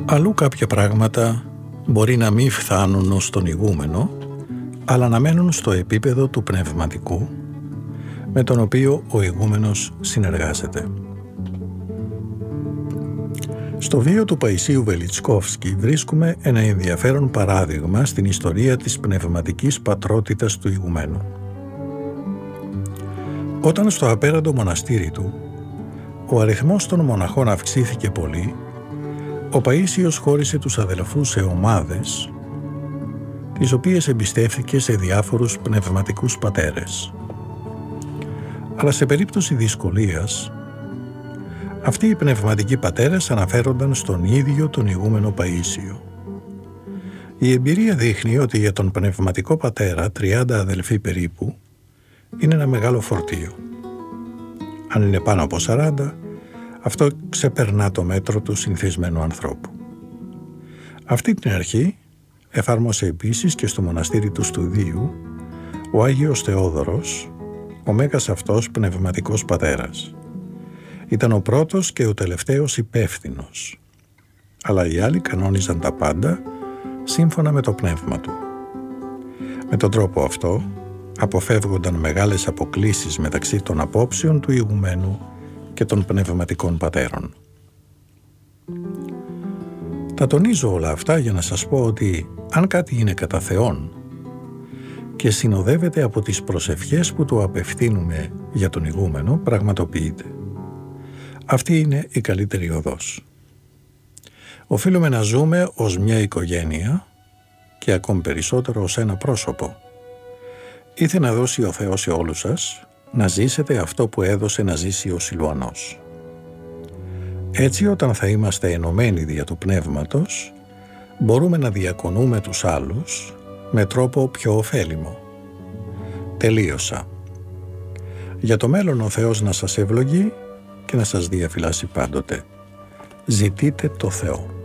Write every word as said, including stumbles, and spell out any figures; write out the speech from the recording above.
Αλλού κάποια πράγματα μπορεί να μην φθάνουν ως τον ηγούμενο, αλλά να μένουν στο επίπεδο του πνευματικού, με τον οποίο ο ηγούμενος συνεργάζεται. Στο βίο του Παϊσίου Βελιτσκόφσκι βρίσκουμε ένα ενδιαφέρον παράδειγμα στην ιστορία της πνευματικής πατρότητας του ηγουμένου. Όταν στο απέραντο μοναστήρι του ο αριθμός των μοναχών αυξήθηκε πολύ, ο Παΐσιος χώρισε τους αδελφούς σε ομάδες, τις οποίες εμπιστεύθηκε σε διάφορους πνευματικούς πατέρες. Αλλά σε περίπτωση δυσκολίας, αυτοί οι πνευματικοί πατέρες αναφέρονταν στον ίδιο τον ηγούμενο Παΐσιο. Η εμπειρία δείχνει ότι για τον πνευματικό πατέρα, τριάντα αδελφοί περίπου, είναι ένα μεγάλο φορτίο. Αν είναι πάνω από σαράντα, αυτό ξεπερνά το μέτρο του συνηθισμένου ανθρώπου. Αυτή την αρχή εφάρμοσε επίσης και στο μοναστήρι του Στουδίου ο Άγιος Θεόδωρος, ο μέγας αυτός πνευματικός πατέρας. Ήταν ο πρώτος και ο τελευταίος υπεύθυνος, αλλά οι άλλοι κανόνιζαν τα πάντα σύμφωνα με το πνεύμα του. Με τον τρόπο αυτό αποφεύγονταν μεγάλες αποκλίσεις μεταξύ των απόψεων του ηγουμένου και των πνευματικών πατέρων. Τα τονίζω όλα αυτά για να σας πω ότι αν κάτι είναι κατά Θεόν και συνοδεύεται από τις προσευχές που του απευθύνουμε για τον ηγούμενο, πραγματοποιείται. Αυτή είναι η καλύτερη οδός. Οφείλουμε να ζούμε ως μια οικογένεια και ακόμη περισσότερο ως ένα πρόσωπο. Ήθελε να δώσει ο Θεός σε όλους σας να ζήσετε αυτό που έδωσε να ζήσει ο Σιλουανός. Έτσι, όταν θα είμαστε ενωμένοι δια του Πνεύματος, μπορούμε να διακονούμε τους άλλους με τρόπο πιο ωφέλιμο. Τελείωσα. Για το μέλλον ο Θεός να σας ευλογεί και να σας διαφυλάσει πάντοτε. Ζητείτε το Θεό.